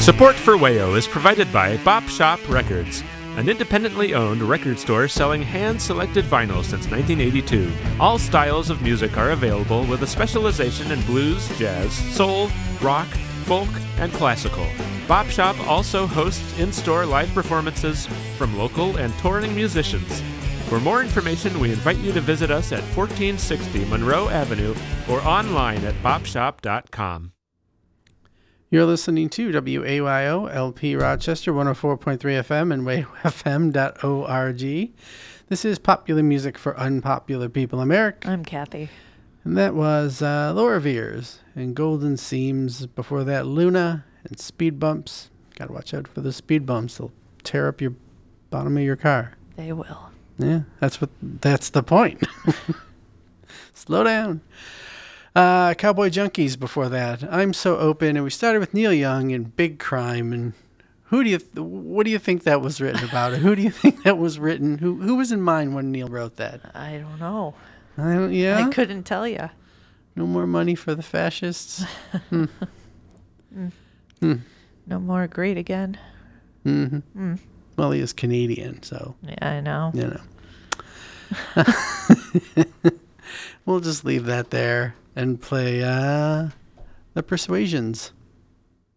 Support for Wayo is provided by Bop Shop Records, an independently owned record store selling hand-selected vinyl since 1982. All styles of music are available with a specialization in blues, jazz, soul, rock, folk, and classical. Bop Shop also hosts in-store live performances from local and touring musicians. For more information, we invite you to visit us at 1460 Monroe Avenue or online at bopshop.com. You're listening to WAYO LP Rochester 104.3 FM and wayofm.org. This is Popular Music for Unpopular People. I'm Eric. I'm Kathy. And that was Laura Veers and Golden Seams. Before that, Luna and Speed Bumps. Got to watch out for the speed bumps. They'll tear up your bottom of your car. They will. Yeah, that's the point. Slow down. Cowboy Junkies before that. I'm So Open, and we started with Neil Young and Big Crime. And what do you think that was written about? Who do you think that was written? Who was in mind when Neil wrote that? I don't know. I I couldn't tell you. No more money for the fascists. No more great again. Mm-hmm. Well, he is Canadian, so. Yeah, I know. You know. We'll just leave that there and play The Persuasions.